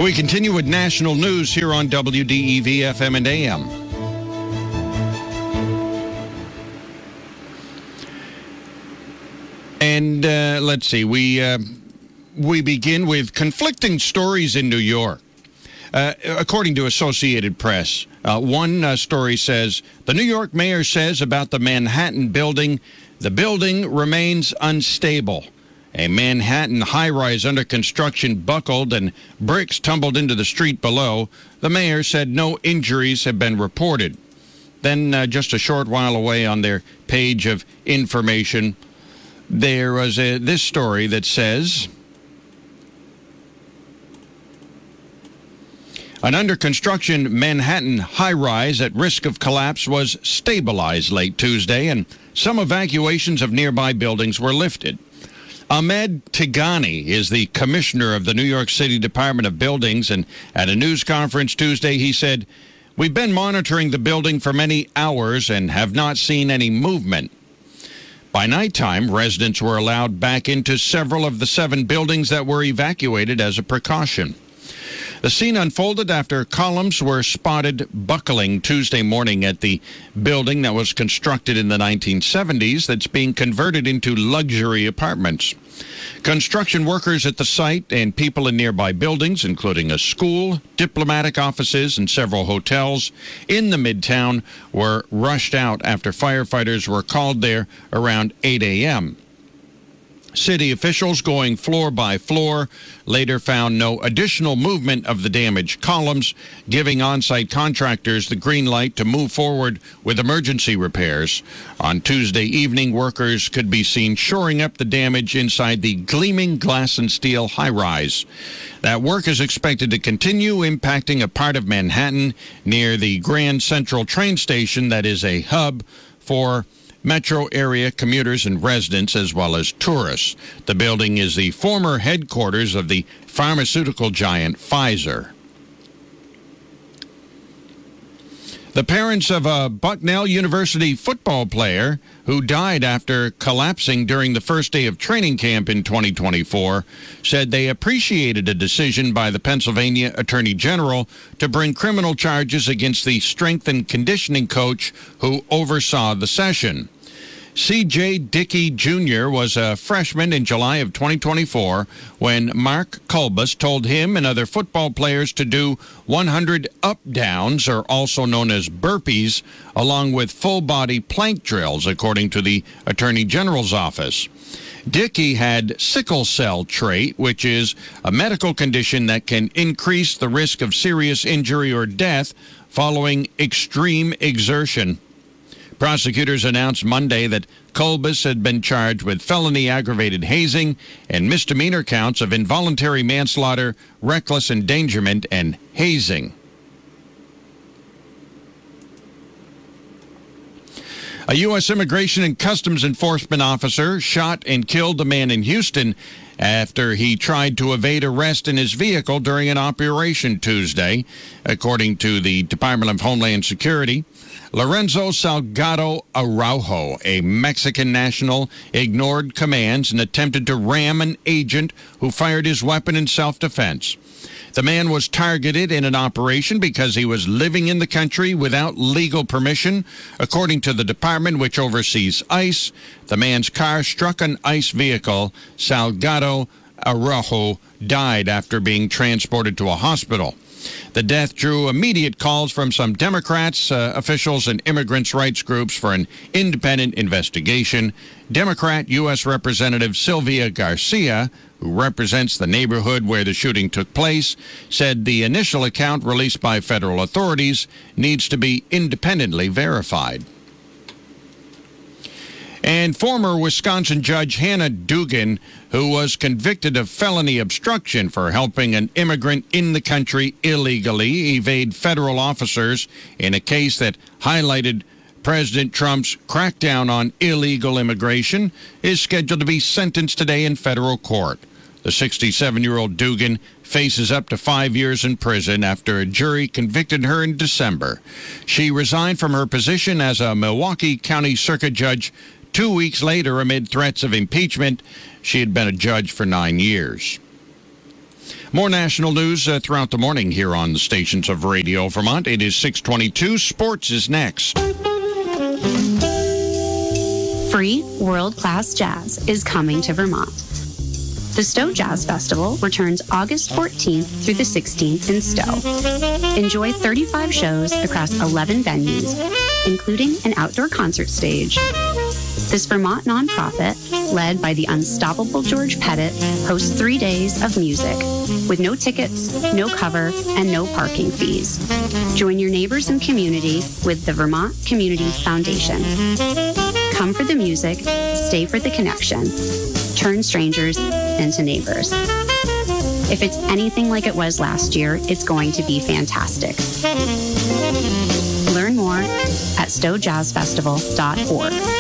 We continue with national news here on WDEV FM and AM. And let's see, we begin with conflicting stories in New York. According to Associated Press, one story says, the New York mayor says about the Manhattan building, the building remains unstable. A Manhattan high-rise under construction buckled and bricks tumbled into the street below. The mayor said no injuries have been reported. Then just a short while away on their page of information, there was this story that says, an under-construction Manhattan high-rise at risk of collapse was stabilized late Tuesday, and some evacuations of nearby buildings were lifted. Ahmed Tigani is the commissioner of the New York City Department of Buildings, and at a news conference Tuesday he said, "We've been monitoring the building for many hours and have not seen any movement." By nighttime, residents were allowed back into several of the 7 buildings that were evacuated as a precaution. The scene unfolded after columns were spotted buckling Tuesday morning at the building that was constructed in the 1970s that's being converted into luxury apartments. Construction workers at the site and people in nearby buildings, including a school, diplomatic offices, and several hotels in the Midtown, were rushed out after firefighters were called there around 8 a.m. City officials going floor by floor later found no additional movement of the damaged columns, giving on-site contractors the green light to move forward with emergency repairs. On Tuesday evening, workers could be seen shoring up the damage inside the gleaming glass and steel high-rise. That work is expected to continue, impacting a part of Manhattan near the Grand Central train station that is a hub for metro area commuters and residents, as well as tourists. The building is the former headquarters of the pharmaceutical giant Pfizer. The parents of a Bucknell University football player who died after collapsing during the first day of training camp in 2024 said they appreciated a decision by the Pennsylvania Attorney General to bring criminal charges against the strength and conditioning coach who oversaw the session. C.J. Dickey Jr. was a freshman in July of 2024 when Mark Kulbus told him and other football players to do 100 up-downs, or also known as burpees, along with full-body plank drills, according to the Attorney General's office. Dickey had sickle cell trait, which is a medical condition that can increase the risk of serious injury or death following extreme exertion. Prosecutors announced Monday that Kulbus had been charged with felony aggravated hazing and misdemeanor counts of involuntary manslaughter, reckless endangerment, and hazing. A U.S. Immigration and Customs Enforcement officer shot and killed a man in Houston after he tried to evade arrest in his vehicle during an operation Tuesday, according to the Department of Homeland Security. Lorenzo Salgado Araujo, a Mexican national, ignored commands and attempted to ram an agent who fired his weapon in self-defense. The man was targeted in an operation because he was living in the country without legal permission. According to the department, which oversees ICE, the man's car struck an ICE vehicle. Salgado Araujo died after being transported to a hospital. The death drew immediate calls from some Democrats, officials, and immigrants' rights groups for an independent investigation. Democrat U.S. Representative Sylvia Garcia, who represents the neighborhood where the shooting took place, said the initial account released by federal authorities needs to be independently verified. And former Wisconsin Judge Hannah Dugan, who was convicted of felony obstruction for helping an immigrant in the country illegally evade federal officers in a case that highlighted President Trump's crackdown on illegal immigration, is scheduled to be sentenced today in federal court. The 67-year-old Dugan faces up to 5 years in prison after a jury convicted her in December. She resigned from her position as a Milwaukee County Circuit Judge 2 weeks later amid threats of impeachment. She had been a judge for 9 years. More national news throughout the morning here on the stations of Radio Vermont. It is 6:22. Sports is next. Free world-class jazz is coming to Vermont. The Stowe Jazz Festival returns August 14th through the 16th in Stowe. Enjoy 35 shows across 11 venues, including an outdoor concert stage. This Vermont nonprofit, led by the unstoppable George Pettit, hosts 3 days of music with no tickets, no cover, and no parking fees. Join your neighbors and community with the Vermont Community Foundation. Come for the music, stay for the connection. Turn strangers into neighbors. If it's anything like it was last year, it's going to be fantastic. Learn more at stowejazzfestival.org.